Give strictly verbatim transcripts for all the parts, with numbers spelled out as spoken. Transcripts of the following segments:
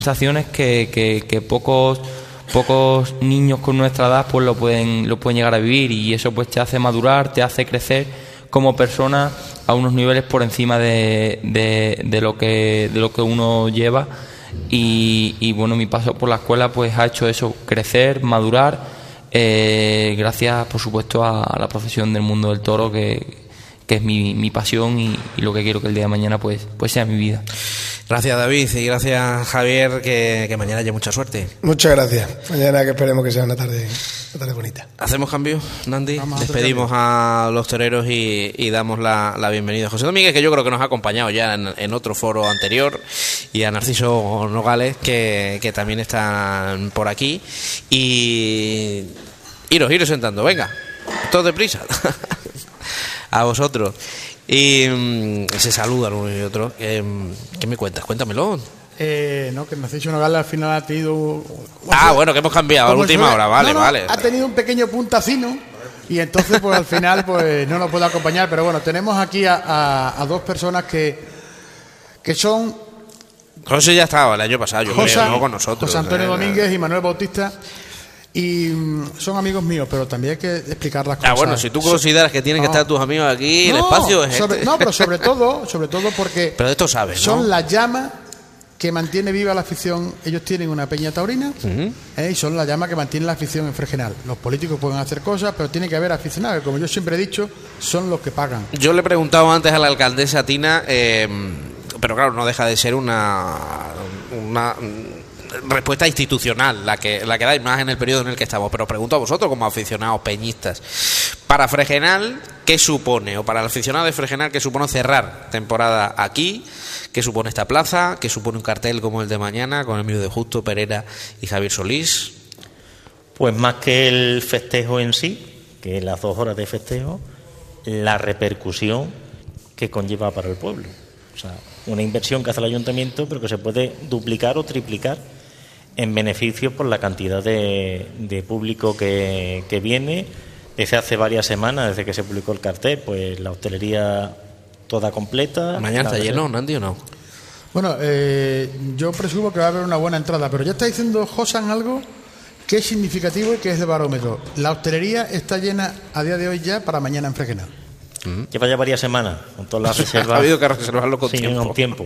sensaciones que, que, que pocos pocos niños con nuestra edad pues lo pueden lo pueden llegar a vivir, y eso pues te hace madurar, te hace crecer como persona a unos niveles por encima de, de, de lo que de lo que uno lleva. Y, y bueno, mi paso por la escuela pues ha hecho eso, crecer, madurar, eh, gracias por supuesto a, a la profesión del mundo del toro, que, que es mi, mi pasión y, y lo que quiero que el día de mañana pues, pues sea mi vida. Gracias, David, y gracias, Javier, que, que mañana haya mucha suerte. Muchas gracias. Mañana que esperemos que sea una tarde, una tarde bonita. ¿Hacemos cambio, Nandi? Despedimos a los toreros y, y damos la, la bienvenida a José Domínguez, que yo creo que nos ha acompañado ya en, en otro foro anterior, y a Narciso Nogales, que, que también están por aquí. Y iros, iros sentando, venga, todos deprisa. A vosotros. Y um, se saludan uno y otro. Eh, ¿Qué me cuentas? Cuéntamelo. Eh, no, que Narciso Nogales al final ha tenido... Ah, sea, bueno, que hemos cambiado a la última hora, vale, no, no, vale. Ha tenido un pequeño puntacino y entonces pues al final pues no nos puede acompañar. Pero bueno, tenemos aquí a, a, a dos personas que, que son... José ya estaba el año pasado, yo José, creo, no con nosotros. José Antonio Domínguez y Manuel Bautista. Y mm, son amigos míos, pero también hay que explicar las cosas. Ah, bueno, si tú consideras que tienen no. que estar tus amigos aquí, no, el espacio es sobre, este. No, pero sobre todo, sobre todo porque pero de esto sabes, ¿no? Son la llama que mantiene viva la afición. Ellos tienen una peña taurina, uh-huh. eh, y son la llama que mantiene la afición en Fregenal. Los políticos pueden hacer cosas, pero tiene que haber aficionados, que como yo siempre he dicho, son los que pagan. Yo le he preguntado antes a la alcaldesa Tina, eh, pero claro, no deja de ser una... una respuesta institucional la que la que dais más en el periodo en el que estamos, pero pregunto a vosotros como aficionados peñistas, para Fregenal, ¿qué supone? O para el aficionado de Fregenal, ¿qué supone cerrar temporada aquí? ¿Qué supone esta plaza? ¿Qué supone un cartel como el de mañana con Emilio de Justo, Perera y Javier Solís? Pues más que el festejo en sí, que las dos horas de festejo, la repercusión que conlleva para el pueblo. O sea, una inversión que hace el ayuntamiento, pero que se puede duplicar o triplicar en beneficios por la cantidad de, de público que, que viene. Desde hace varias semanas, desde que se publicó el cartel, pues la hostelería toda completa. ¿Mañana está lleno, Nandi, o no? Bueno, eh, yo presumo que va a haber una buena entrada, pero ya está diciendo Josan algo que es significativo y que es de barómetro. La hostelería está llena a día de hoy ya para mañana en Fregenal. Uh-huh. Lleva ya varias semanas con todas las reservas. Ha habido que reservarlo con sí, tiempo. Con tiempo.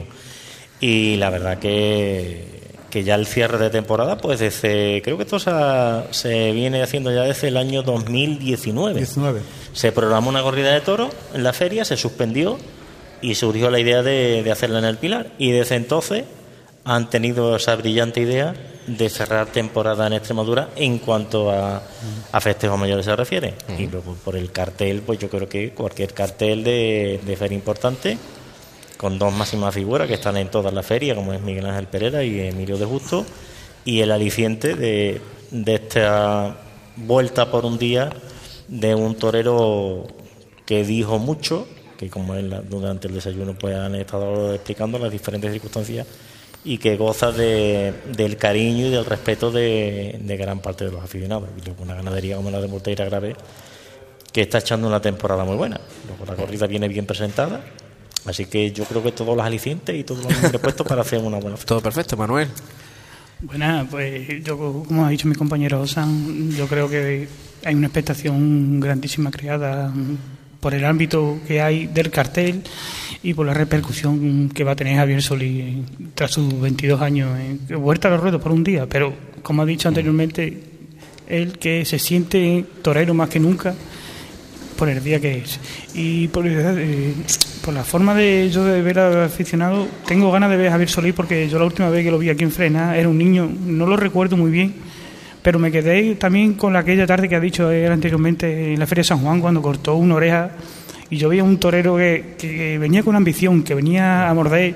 Y la verdad que, que ya el cierre de temporada, pues desde, creo que esto se, se viene haciendo ya desde el año dos mil diecinueve. diecinueve. Se programó una corrida de toros en la feria, se suspendió y surgió la idea de, de hacerla en el Pilar. Y desde entonces han tenido esa brillante idea de cerrar temporada en Extremadura en cuanto a, a festejos mayores se refiere. Uh-huh. Y luego por el cartel, pues yo creo que cualquier cartel de, de feria importante, con dos máximas figuras que están en todas las ferias, como es Miguel Ángel Perera y Emilio de Justo, y el aliciente de, de esta vuelta por un día de un torero que dijo mucho, que como él durante el desayuno pues han estado explicando las diferentes circunstancias, y que goza de, del cariño y del respeto de, de gran parte de los aficionados. Y luego una ganadería como la de Morteira Grave, que está echando una temporada muy buena. Luego la corrida viene bien presentada, así que yo creo que todos los alicientes y todos los nombres puestos para hacer una buena fiesta. Todo perfecto, Manuel. Bueno, pues yo, como ha dicho mi compañero Osan, yo creo que hay una expectación grandísima creada por el ámbito que hay del cartel y por la repercusión que va a tener Javier Solís tras sus veintidós años en vuelta a los ruedos por un día. Pero, como ha dicho anteriormente, él que se siente torero más que nunca por el día que es. Y por, eh, por la forma de yo de ver al aficionado, tengo ganas de ver a Javier Solís, porque yo la última vez que lo vi aquí en Frena era un niño, no lo recuerdo muy bien, pero me quedé también con aquella tarde que ha dicho él anteriormente en la Feria de San Juan, cuando cortó una oreja y yo veía un torero que, que venía con ambición, que venía a morder,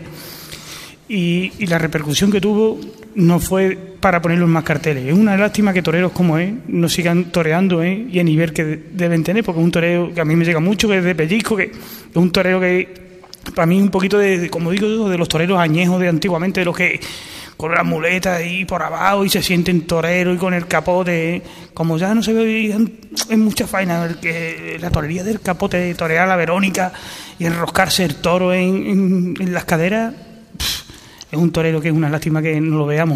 y, y la repercusión que tuvo no fue para ponerlo en más carteles. Es una lástima que toreros como él no sigan toreando, ¿eh? Y el nivel que deben tener, porque es un torero que a mí me llega mucho, que es de pellizco, que es un torero que para mí un poquito de, como digo, de los toreros añejos de antiguamente, de los que con las muletas y por abajo y se sienten toreros y con el capote, como ya no se ve en muchas faenas, que la torería del capote, torear a la Verónica y enroscarse el toro en, en, en las caderas, pff, es un torero que es una lástima que no lo veamos.